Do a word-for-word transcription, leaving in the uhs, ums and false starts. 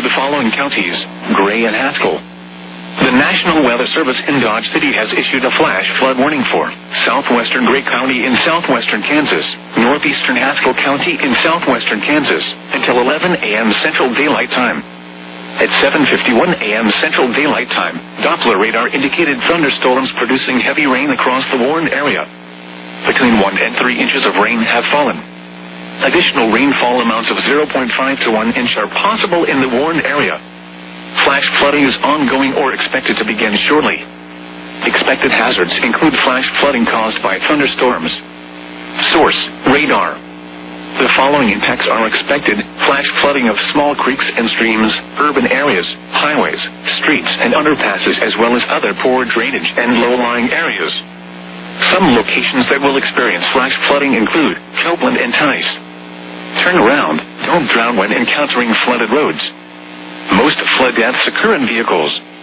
for the following counties: Gray and Haskell. The National Weather Service in Dodge City has issued a flash flood warning for southwestern Gray County in southwestern Kansas, northeastern Haskell County in southwestern Kansas, until eleven a.m. Central Daylight Time. At seven fifty-one a.m. Central Daylight Time, Doppler radar indicated thunderstorms producing heavy rain across the warned area. Between one and three inches of rain have fallen. Additional rainfall amounts of zero point five to one inch are possible in the warned area. Flash flooding is ongoing or expected to begin shortly. Expected hazards include flash flooding caused by thunderstorms. Source: radar. The following impacts are expected: flash flooding of small creeks and streams, urban areas, highways, streets, and underpasses, as well as other poor drainage and low-lying areas. Some locations that will experience flash flooding include Copeland and Tice. Turn around. Don't drown when encountering flooded roads. Most flood deaths occur in vehicles.